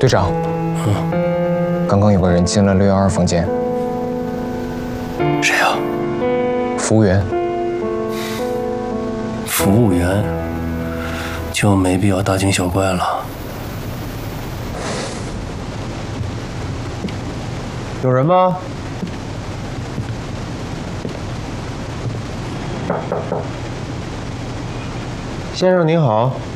队长，刚刚有个人进了612房间。 谁啊？ 服务员。 服务员，就没必要大惊小怪了。 有人吗？先生您好。